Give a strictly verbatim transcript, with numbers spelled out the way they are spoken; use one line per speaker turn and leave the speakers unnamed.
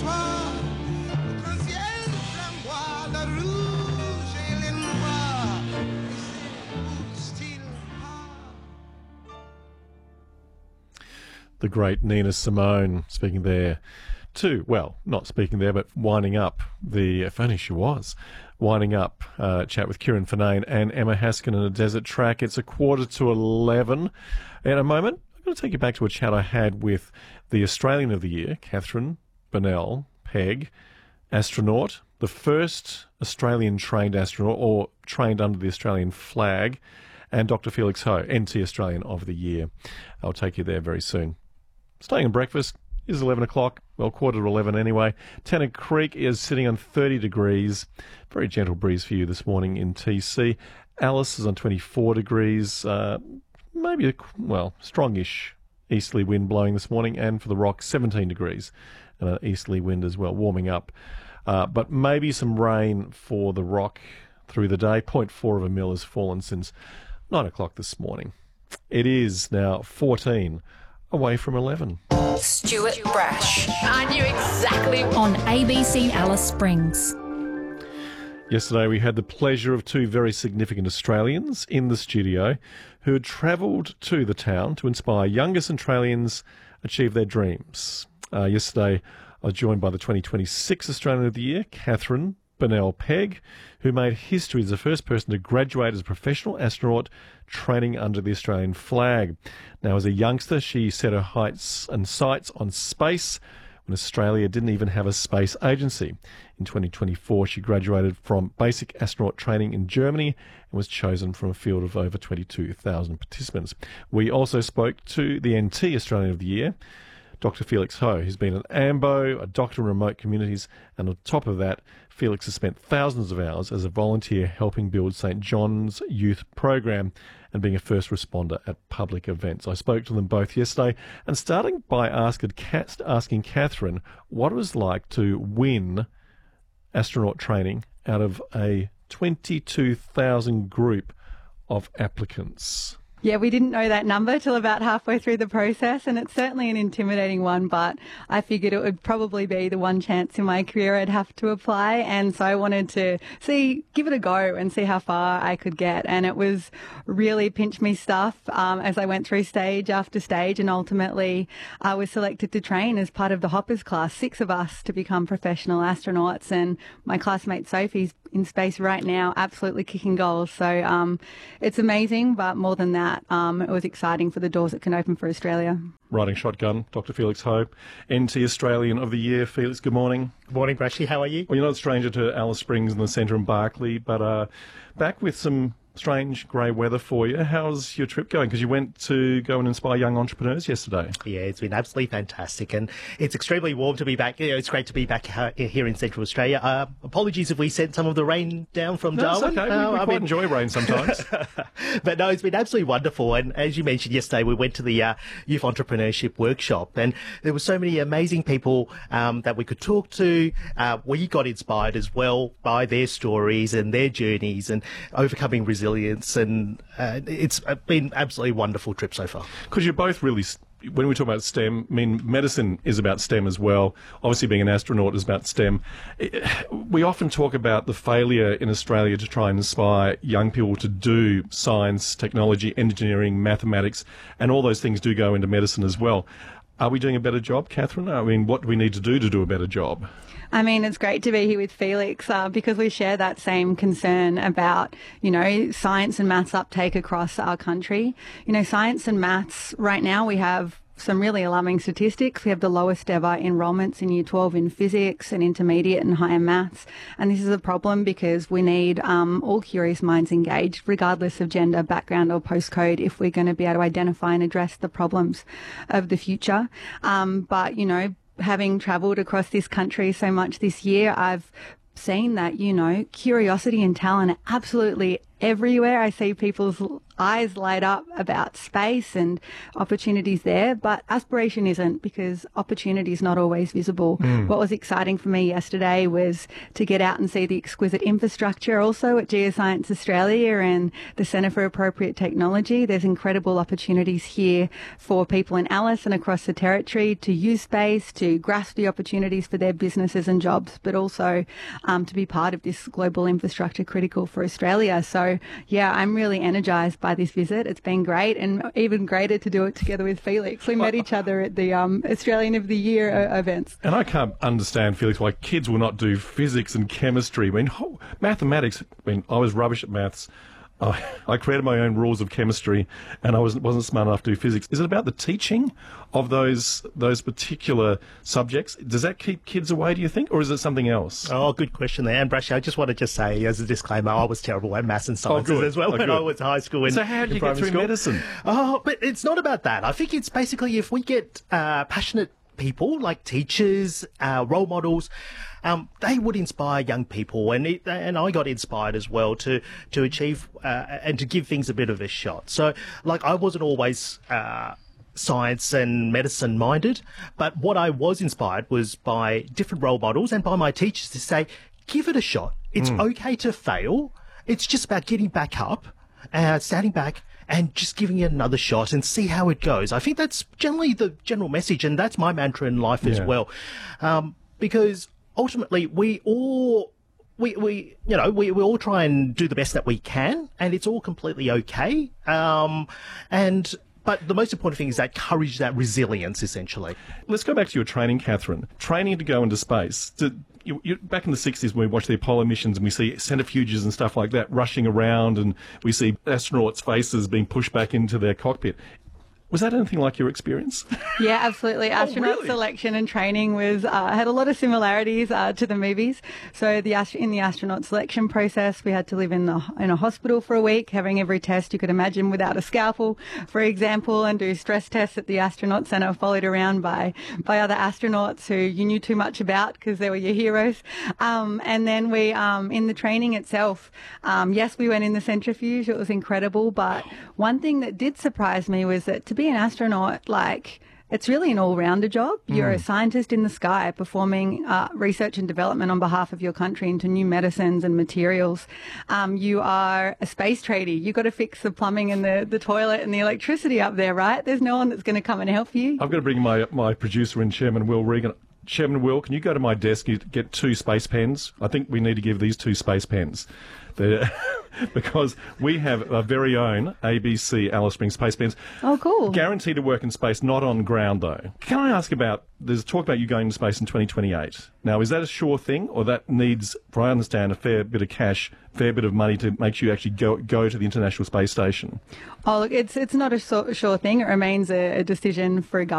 soir, notre ciel flamboie, le rouge et le noir, et c'est still hard.
The great Nina Simone speaking there to, well, not speaking there, but winding up the, if only she was, winding up uh, chat with Kieran Finane and Emma Haskin in a desert track. It's a quarter to eleven. In a moment, I'm going to take you back to a chat I had with the Australian of the Year, Catherine Burnell Pegg, astronaut, the first Australian trained astronaut or trained under the Australian flag, and Doctor Felix Ho, N T Australian of the Year. I'll take you there very soon. Staying in breakfast is eleven o'clock, well, quarter to eleven anyway. Tennant Creek is sitting on thirty degrees. Very gentle breeze for you this morning in T C. Alice is on twenty-four degrees. Uh, maybe a, well, strongish easterly wind blowing this morning. And for the Rock, seventeen degrees. And an easterly wind as well, warming up. Uh, but maybe some rain for the Rock through the day. zero point four of a mil has fallen since nine o'clock this morning. It is now fourteen away from eleven.
Stuart Brash. I knew exactly. On A B C Alice Springs.
Yesterday we had the pleasure of two very significant Australians in the studio who had travelled to the town to inspire younger Centralians achieve their dreams. Uh, yesterday I was joined by the twenty twenty-six Australian of the Year, Catherine Burnell Pegg, who made history as the first person to graduate as a professional astronaut training under the Australian flag. Now, as a youngster, she set her heights and sights on space when Australia didn't even have a space agency. In twenty twenty-four, she graduated from basic astronaut training in Germany and was chosen from a field of over twenty-two thousand participants. We also spoke to the N T Australian of the Year, Doctor Felix Ho, who's been an AMBO, a doctor in remote communities, and on top of that, Felix has spent thousands of hours as a volunteer helping build St John's Youth Program and being a first responder at public events. I spoke to them both yesterday, and starting by asking, asking Catherine what it was like to win astronaut training out of a twenty-two thousand group of applicants.
Yeah, we didn't know that number till about halfway through the process, and it's certainly an intimidating one, but I figured it would probably be the one chance in my career I'd have to apply, and so I wanted to see, give it a go and see how far I could get, and it was really pinch me stuff um, as I went through stage after stage, and ultimately I was selected to train as part of the Hoppers class, six of us to become professional astronauts, and my classmate Sophie's in space right now, absolutely kicking goals. So um, it's amazing, but more than that, um, it was exciting for the doors it can open for Australia.
Riding shotgun, Doctor Felix Ho, N T Australian of the Year. Felix, good morning.
Good morning, Brashy. How are you?
Well, you're not a stranger to Alice Springs in the centre and Barkly, but uh, back with some strange grey weather for you. How's your trip going? Because you went to go and inspire young entrepreneurs yesterday.
Yeah, it's been absolutely fantastic, and it's extremely warm to be back. You know, it's great to be back here in Central Australia. Uh, apologies if we sent some of the rain down from
no,
Darwin.
It's okay.
Uh,
we we
I
quite
mean...
enjoy rain sometimes.
But no, it's been absolutely wonderful. And as you mentioned yesterday, we went to the uh, Youth Entrepreneurship Workshop, and there were so many amazing people um, that we could talk to. Uh, we got inspired as well by their stories and their journeys and overcoming resilience, and uh, it's been absolutely wonderful trip so far.
Because you're both really, when we talk about STEM, I mean, medicine is about STEM as well. Obviously, being an astronaut is about STEM. We often talk about the failure in Australia to try and inspire young people to do science, technology, engineering, mathematics, and all those things do go into medicine as well. Are we doing a better job, Catherine? I mean, what do we need to do to do a better job?
I mean, it's great to be here with Felix uh, because we share that same concern about, you know, science and maths uptake across our country. You know, science and maths, right now we have some really alarming statistics. We have the lowest ever enrolments in Year twelve in physics and intermediate and higher maths. And this is a problem because we need um, all curious minds engaged, regardless of gender, background or postcode, if we're going to be able to identify and address the problems of the future. Um, but, you know, having travelled across this country so much this year, I've seen that, you know, curiosity and talent are absolutely everywhere. I see people's eyes light up about space and opportunities there, but aspiration isn't, because opportunity is not always visible. Mm. What was exciting for me yesterday was to get out and see the exquisite infrastructure also at Geoscience Australia and the Centre for Appropriate Technology. There's incredible opportunities here for people in Alice and across the territory to use space, to grasp the opportunities for their businesses and jobs, but also um, to be part of this global infrastructure critical for Australia. So, yeah, I'm really energised by this visit. It's been great, and even greater to do it together with Felix. We met each other at the um, Australian of the Year uh, events.
And I can't understand, Felix, why kids will not do physics and chemistry. I mean, oh, mathematics, I mean, I was rubbish at maths. I, I created my own rules of chemistry, and I wasn't, wasn't smart enough to do physics. Is it about the teaching of those those particular subjects? Does that keep kids away, do you think, or is it something else?
Oh, good question there. And Brashy, I just want to just say, as a disclaimer, I was terrible at maths and sciences
oh,
as well
oh,
when
good.
I was high school. And
so how did you get through
school.
medicine?
Oh, but it's not about that. I think it's basically if we get uh, passionate people like teachers, uh, role models, um, they would inspire young people, and it, and I got inspired as well to to achieve uh, and to give things a bit of a shot. So, like, I wasn't always uh, science and medicine minded, but what I was inspired was by different role models and by my teachers to say, give it a shot. It's mm. okay to fail. It's just about getting back up, uh, standing back, and just giving it another shot and see how it goes. I think that's generally the general message, and that's my mantra in life yeah. as well. Um, because ultimately we all, we, we you know, we, we all try and do the best that we can, and it's all completely okay. Um, and But the most important thing is that courage, that resilience, essentially.
Let's go back to your training, Catherine. Training to go into space. To, you, you, back in the sixties, when we watched the Apollo missions and we see centrifuges and stuff like that rushing around, and we see astronauts' faces being pushed back into their cockpit. Was that anything like your experience?
Yeah, absolutely. Astronaut
oh, really?
selection and training was uh, had a lot of similarities uh, to the movies. So the ast- in the astronaut selection process, we had to live in the in a hospital for a week, having every test you could imagine without a scalpel, for example, and do stress tests at the astronaut center, followed around by by other astronauts who you knew too much about because they were your heroes. Um, and then we, um, in the training itself, um, yes, we went in the centrifuge. It was incredible. But one thing that did surprise me was that to be an astronaut, like, it's really an all-rounder job. You're mm. a scientist in the sky performing uh, research and development on behalf of your country into new medicines and materials. Um, you are a space tradie. You've got to fix the plumbing and the, the toilet and the electricity up there, right? There's no one that's going to come and help you.
I've got to bring my, my producer in, Chairman Will Regan. Chairman Will, can you go to my desk and get two space pens? I think we need to give these two space pens. Because we have our very own A B C Alice Springs space pens.
Oh, cool.
Guaranteed to work in space, not on ground, though. Can I ask about, there's talk about you going to space in twenty twenty-eight. Now, is that a sure thing, or that needs, for I understand, a fair bit of cash, fair bit of money to make you actually go go to the International Space Station?
Oh, look, it's, it's not a sure thing. It remains a, a decision for a government.